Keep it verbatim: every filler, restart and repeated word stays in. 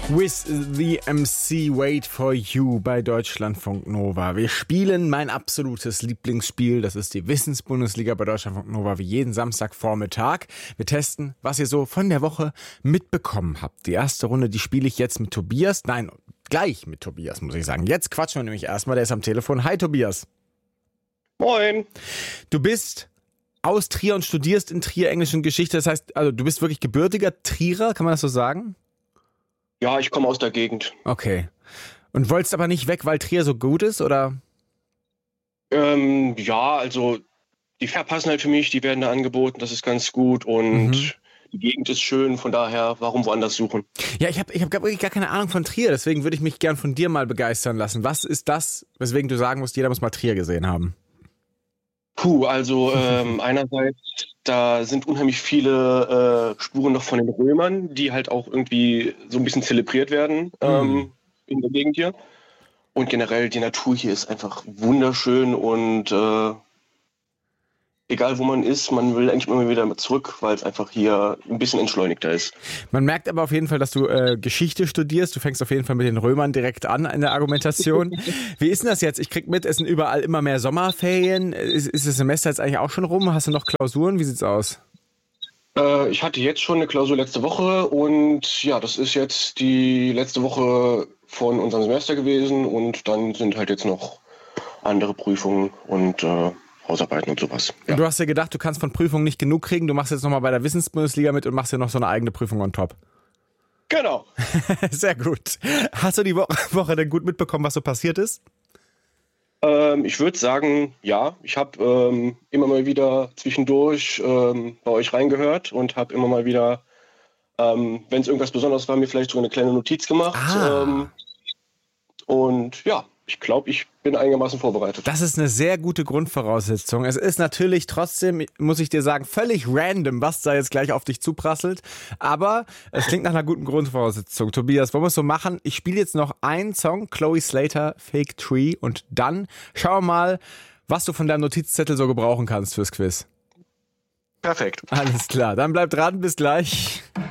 With the M C Wait for You bei Deutschlandfunk Nova. Wir spielen mein absolutes Lieblingsspiel. Das ist die Wissensbundesliga bei Deutschlandfunk Nova wie jeden Samstagvormittag. Wir testen, was ihr so von der Woche mitbekommen habt. Die erste Runde, die spiele ich jetzt mit Tobias. Nein, gleich mit Tobias, muss ich sagen. Jetzt quatschen wir nämlich erstmal. Der ist am Telefon. Hi, Tobias. Moin. Du bist aus Trier und studierst in Trier Englisch und Geschichte. Das heißt, also du bist wirklich gebürtiger Trierer, kann man das so sagen? Ja, ich komme aus der Gegend. Okay. Und wolltest aber nicht weg, weil Trier so gut ist, oder? Ähm, ja, also die verpassen halt für mich, die werden da angeboten, das ist ganz gut und mhm. die Gegend ist schön, von daher, warum woanders suchen? Ja, ich habe ich hab wirklich gar keine Ahnung von Trier, deswegen würde ich mich gern von dir mal begeistern lassen. Was ist das, weswegen du sagen musst, jeder muss mal Trier gesehen haben? Puh, also ähm, einerseits, da sind unheimlich viele äh, Spuren noch von den Römern, die halt auch irgendwie so ein bisschen zelebriert werden ähm, mhm. in der Gegend hier. Und generell, die Natur hier ist einfach wunderschön und äh, egal wo man ist, man will eigentlich immer wieder zurück, weil es einfach hier ein bisschen entschleunigter ist. Man merkt aber auf jeden Fall, dass du äh, Geschichte studierst. Du fängst auf jeden Fall mit den Römern direkt an in der Argumentation. Wie ist denn das jetzt? Ich krieg mit, es sind überall immer mehr Sommerferien. Ist, ist das Semester jetzt eigentlich auch schon rum? Hast du noch Klausuren? Wie sieht's aus? Äh, ich hatte jetzt schon eine Klausur letzte Woche und ja, das ist jetzt die letzte Woche von unserem Semester gewesen und dann sind halt jetzt noch andere Prüfungen und äh, Hausarbeiten und sowas. Ja. Und du hast ja gedacht, du kannst von Prüfungen nicht genug kriegen. Du machst jetzt nochmal bei der Wissensbundesliga mit und machst ja noch so eine eigene Prüfung on top. Genau. Sehr gut. Hast du die Woche, Woche denn gut mitbekommen, was so passiert ist? Ähm, ich würde sagen, ja. Ich habe ähm, immer mal wieder zwischendurch ähm, bei euch reingehört und habe immer mal wieder, ähm, wenn es irgendwas Besonderes war, mir vielleicht so eine kleine Notiz gemacht. Ah. Ähm, und ja. Ich glaube, ich bin einigermaßen vorbereitet. Das ist eine sehr gute Grundvoraussetzung. Es ist natürlich trotzdem, muss ich dir sagen, völlig random, was da jetzt gleich auf dich zuprasselt. Aber es klingt nach einer guten Grundvoraussetzung. Tobias, wollen wir es so machen? Ich spiele jetzt noch einen Song, Chloe Slater, Fake Tree. Und dann schauen wir mal, was du von deinem Notizzettel so gebrauchen kannst fürs Quiz. Perfekt. Alles klar, dann bleib dran, bis gleich.